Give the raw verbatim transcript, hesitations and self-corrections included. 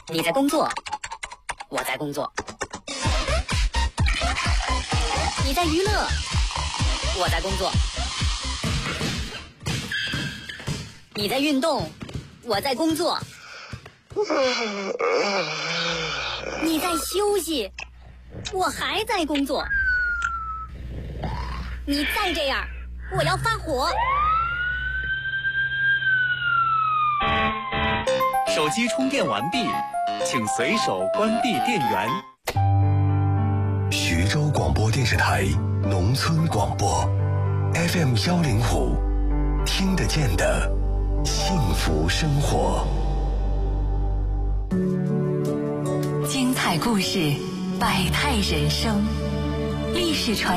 你在工作，我在工作；你在娱乐，我在工作；你在运动，我在工作；你在休息，我还在工作。你再这样，我要发火。 手机充电完毕，请随手关闭电源。 徐州广播电视台农村广播 F M 幺零五，听得见的幸福生活。 精彩故事，百态人生，历史传